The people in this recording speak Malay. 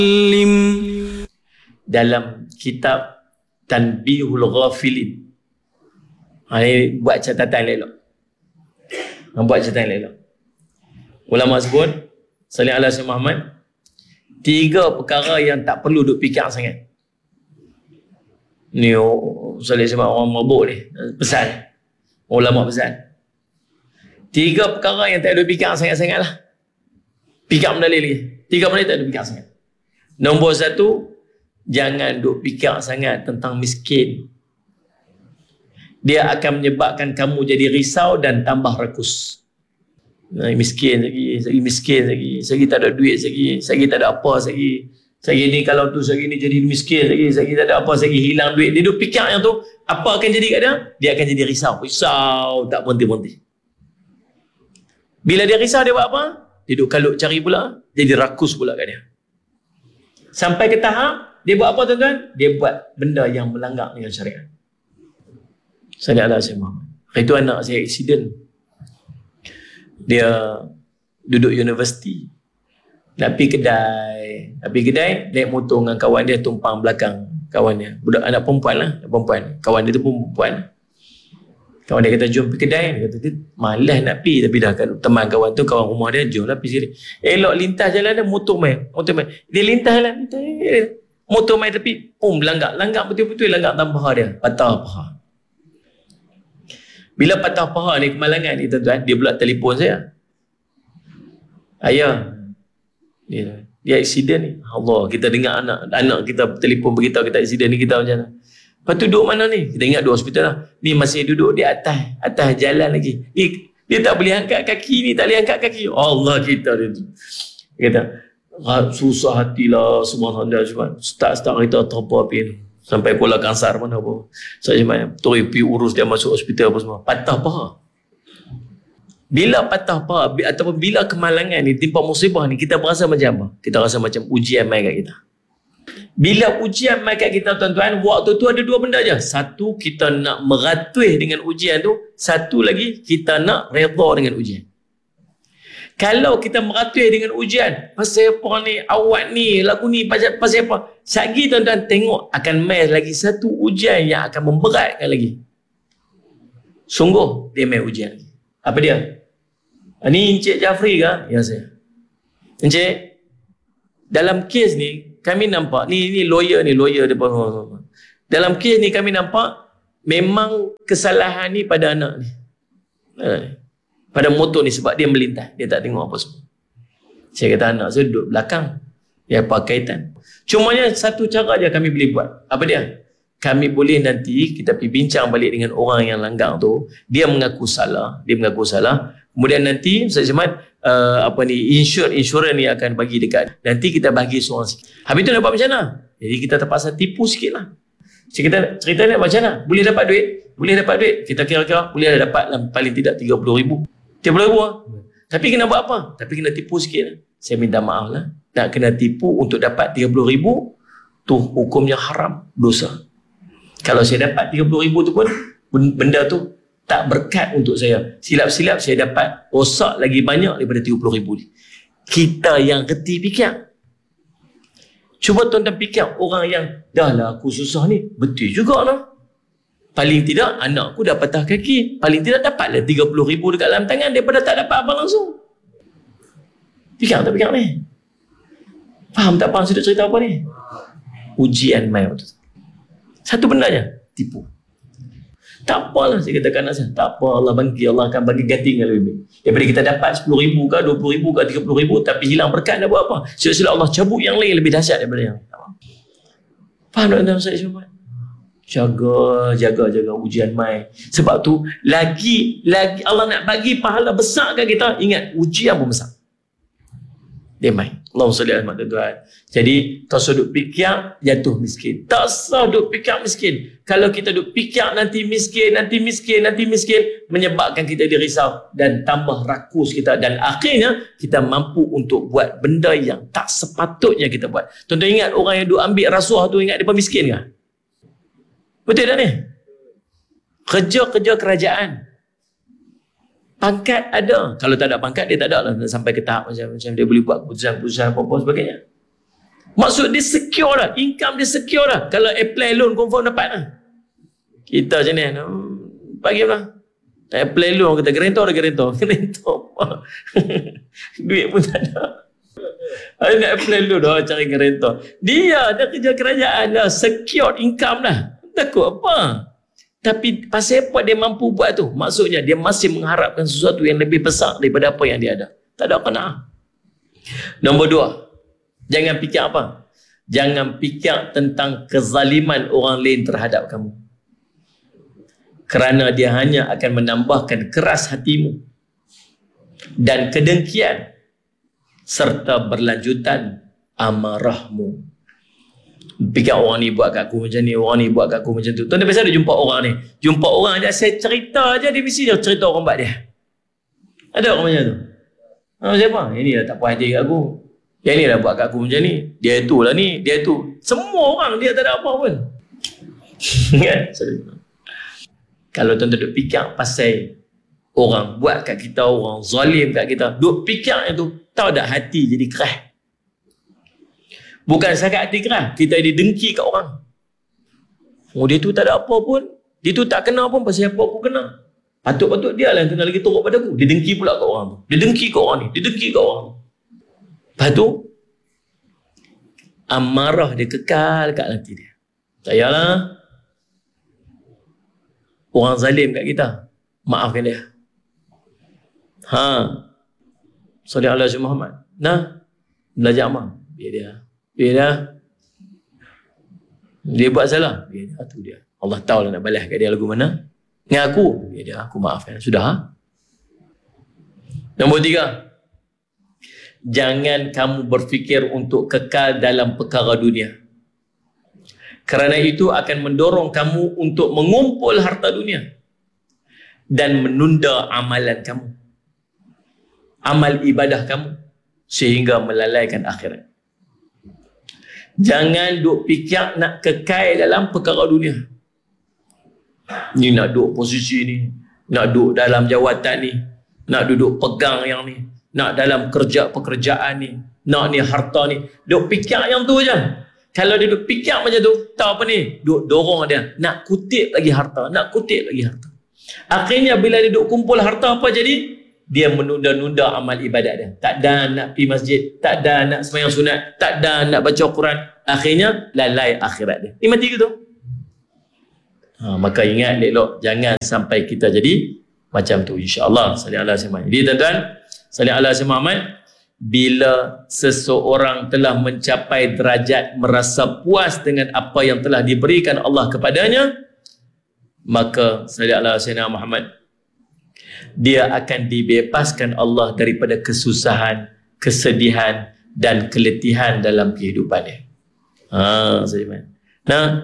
dalam kitab Tanbihul Ghafilin. Ini buat catatan elok. Buat catatan elok. Ulama sebut, salih ala Sayyidina Muhammad, 3 perkara yang tak perlu duk fikir sangat. Ni salih sebab orang mabuk ni pesan. Ulama pesan. 3 perkara yang tak ada fikir sangat-sangat lah. Fikir benda lagi. 3 benda tak ada fikir sangat. Nombor 1, jangan duk fikir sangat tentang miskin. Dia akan menyebabkan kamu jadi risau dan tambah rakus. Miskin lagi, miskin lagi, tak ada duit lagi, tak ada apa lagi. Ni kalau tu ni jadi miskin lagi, tak ada apa lagi, hilang duit. Dia duk fikir yang tu, apa akan jadi kat dia? Dia akan jadi risau tak berhenti-berhenti. Bila dia risau, dia buat apa? Dia duk kalut cari pula, jadi rakus pula kat dia. Sampai ke tahap, dia buat apa tuan-tuan? Dia buat benda yang melanggar dengan syariat. Saya ada Sayyidina Muhammad. Itu anak saya accident. Dia duduk universiti. Nak pergi kedai, naik motor dengan kawan dia, tumpang belakang kawan dia. Budak anak perempuan lah, kawan dia tu perempuan. Kawan dia kata, jom pergi kedai. Dia kata, dia malas nak pergi. Tapi dah teman kawan tu, kawan rumah dia, jom lah pergi sini. Elok lintas jalan dia, motor main. Dia lintas jalan, motor main tapi, langgar betul-betul, langgar tanpa paha dia. Patah paha. Bila patah paha ni, kemalangan ni tuan-tuan, dia pula telefon saya. Ayah, dia accident ni. Allah, kita dengar anak kita telefon beritahu kita accident ni, kita macam mana? Lepas tu duduk mana ni? Kita ingat 2 hospital lah. Ni masih duduk di atas jalan lagi. Dia tak boleh angkat kaki ni, tak boleh angkat kaki. Allah kita dia tu. Dia kata, susah hatilah subhanallah. Start kita terpapi. Sampai Kuala Kangsar mana apa. Saya macam pergi urus dia masuk hospital apa semua. Patah paha. Bila patah paha ataupun bila kemalangan ni, timpa musibah ni, kita berasa macam apa? Kita rasa macam ujian mai kat kita. Bila ujian mai kat kita tuan-tuan, waktu tu ada 2 benda je. Satu, kita nak meratuih dengan ujian tu. Satu lagi, kita nak redha dengan ujian. Kalau kita meratuih dengan ujian, pasal apa ni, awak ni, lagu ni, pasal apa? Sagi tuan-tuan tengok akan mai lagi satu ujian yang akan memberatkan lagi. Sungguh dia mai ujian. Apa dia? Ni Encik Jafri ke? Ya saya. Encik, dalam kes ni kami nampak ni lawyer depan. Dalam kes ni kami nampak memang kesalahan ni pada anak ni. Pada motor ni sebab dia melintas, dia tak tengok apa semua. Saya kata anak saya duduk belakang. Dia apa kaitan? Cumanya satu cara je kami boleh buat. Apa dia? Kami boleh nanti kita pergi bincang balik dengan orang yang langgar tu, dia mengaku salah. Kemudian nanti Ustaz Jamal insurans ni akan bagi dekat. Nanti kita bagi seorang sikit. Habis tu nak buat macam mana? Jadi kita terpaksa tipu sikit lah. Cerita ni macam mana? Boleh dapat duit. Kita kira-kira boleh dapat paling tidak 30,000. 30,000 lah. Tapi kena buat apa? Tapi kena tipu sikit lah. Saya minta maaf lah. Nak kena tipu untuk dapat 30,000 tu hukumnya haram, dosa. Kalau saya dapat 30,000 tu pun benda tu tak berkat untuk saya. Silap-silap saya dapat rosak lagi banyak daripada 30,000 ni. Kita yang reti fikir. Cuba tuan-tuan fikir orang yang dah lah aku susah ni, betul juga lah. Paling tidak anakku dah patah kaki, paling tidak dapatlah 30,000 dekat dalam tangan daripada tak dapat apa langsung. Fikir tak fikir ni? Faham tak faham sudah cerita apa ni? Ujian mai waktu tu. Satu benda je, tipu. Tak apalah saya katakan anak saya, tak apa, Allah akan bagi ganti yang lebih baik. Daripada kita dapat 10,000 ke 20,000 ke 30,000 tapi hilang berkat, nak buat apa? Sila-sila Allah cabut yang lain lebih dahsyat daripada yang. Faham tak tuan-tuan saya semua? Jaga ujian mai. Sebab tu lagi Allah nak bagi pahala besar kan kita, ingat ujian pun besar. Dia mai. Allahumma salli ala Muhammad tuan. Jadi tak usah duk fikir jatuh miskin. Tak usah duk fikir miskin. Kalau kita duk fikir nanti miskin, menyebabkan kita dirisau dan tambah rakus kita, dan akhirnya kita mampu untuk buat benda yang tak sepatutnya kita buat. Tuan-tuan ingat orang yang duk ambil rasuah tu, ingat dia miskin ke? Betul tak ni? Kerja kerajaan. Pangkat ada. Kalau tak ada pangkat, dia tak ada lah sampai ke tahap macam dia boleh buat keputusan apa-apa sebagainya. Maksud dia secure lah, income dia secure lah. Kalau apply loan confirm dapat lah. Kita macam ni, bagi lah. Apply loan, kata garantor ada garantor. Garantor apa? Duit pun tak ada. Ada nak apply loan dah cari garantor. Dia kerja kerajaan dah, secure income dah. Takut apa? Tapi pasal apa dia mampu buat tu? Maksudnya dia masih mengharapkan sesuatu yang lebih besar daripada apa yang dia ada. Tak ada qanaah. Nombor 2, jangan fikir apa? Jangan fikir tentang kezaliman orang lain terhadap kamu. Kerana dia hanya akan menambahkan keras hatimu dan kedengkian serta berlanjutan amarahmu. Fikir orang ni buat kat aku macam ni, orang ni buat kat aku macam tu. Tuan-tuan biasa ada jumpa orang ni. Jumpa orang je, saya cerita je, dia mesti dia cerita orang buat dia. Ada orang macam tu? Siapa? Yang ni dah tak puas hati kat aku. Yang ni dah buat kat aku macam ni. Dia tu lah ni, dia tu. Semua orang dia tak ada apa pun. Kalau tuan-tuan duk fikir pasal orang buat kat kita, orang zalim kat kita, duk fikir yang tu, tahu tak hati jadi keras. Bukan sangat hati keras, kita ada dengki kat orang. Oh, dia tu tak ada apa pun, dia tu tak kena pun, pasal apa aku kena. Patut-patut dia lah yang kena lagi teruk pada aku. Dia dengki pula kat orang tu. Dia dengki kat orang ni, dia dengki kat orang tu. Lepas tu amarah dia kekal kat hati dia. Tak payahlah orang zalim kat kita, maafkan dia. Salih ala Muhammad. Nah, belajar amal. Biar dia. Dia buat salah. Biar dia. Tu dia. Allah tahu lah nak balas kat dia lagu mana. Dengan aku. Biar dia. Aku maafkan. Sudah. Nombor 3. Jangan kamu berfikir untuk kekal dalam perkara dunia. Kerana itu akan mendorong kamu untuk mengumpul harta dunia dan menunda amalan kamu, amal ibadah kamu, sehingga melalaikan akhirat. Jangan duk fikir nak kekal dalam perkara dunia. Ni nak duduk posisi ni, nak duduk dalam jawatan ni, nak duduk pegang yang ni, nak dalam pekerjaan ni, nak ni harta ni. Duk fikir yang tu je. Kalau dia duk fikir macam tu, tahu apa ni? Duk dorong dia nak kutip lagi harta, nak kutip lagi harta. Akhirnya bila dia duk kumpul harta, apa jadi? Dia menunda-nunda amal ibadat dia. Tak ada nak pergi masjid, tak ada nak sembahyang sunat, tak ada nak baca Quran. Akhirnya lalai akhirat dia. Ni mati gitu. Maka ingat elok, jangan sampai kita jadi macam tu, insya-Allah. Sallallahu alaihi wasallam. Jadi tuan-tuan, sallallahu alaihi wasallam, bila seseorang telah mencapai derajat merasa puas dengan apa yang telah diberikan Allah kepadanya, maka sallallahu alaihi wasallam Muhammad, dia akan dibebaskan Allah daripada kesusahan, kesedihan dan keletihan dalam kehidupannya. Nah,